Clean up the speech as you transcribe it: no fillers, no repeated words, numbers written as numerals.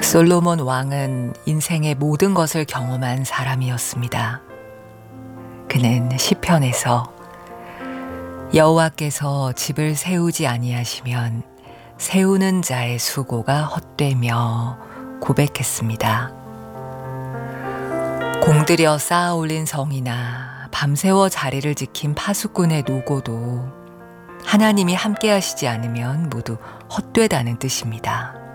솔로몬 왕은 인생의 모든 것을 경험한 사람이었습니다. 그는 시편에서 여호와께서 집을 세우지 아니하시면 세우는 자의 수고가 헛되며 고백했습니다. 공들여 쌓아 올린 성이나 밤새워 자리를 지킨 파수꾼의 노고도 하나님이 함께 하시지 않으면 모두 헛되다는 뜻입니다.